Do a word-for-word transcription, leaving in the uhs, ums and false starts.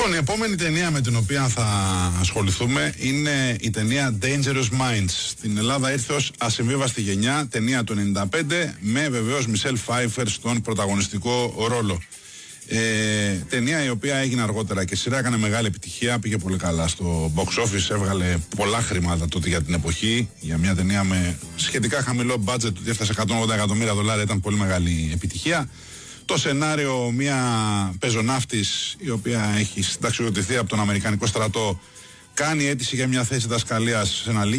Λοιπόν, η επόμενη ταινία με την οποία θα ασχοληθούμε είναι η ταινία Dangerous Minds. Στην Ελλάδα ήρθε ως ασυμβίβαστη γενιά, ταινία του ενενήντα πέντε, με βεβαίως Μισελ Φάιφερ στον πρωταγωνιστικό ρόλο. Ε, ταινία η οποία έγινε αργότερα και σειρά, έκανε μεγάλη επιτυχία, πήγε πολύ καλά στο box office, έβγαλε πολλά χρήματα τότε για την εποχή. Για μια ταινία με σχετικά χαμηλό budget, ότι έφτασε εκατόν ογδόντα εκατομμύρια δολάρια, ήταν πολύ μεγάλη επιτυχία. Το σενάριο, μια πεζοναύτης η οποία έχει συνταξιοδοτηθεί από τον Αμερικανικό στρατό, κάνει αίτηση για μια θέση δασκαλίας σε ένα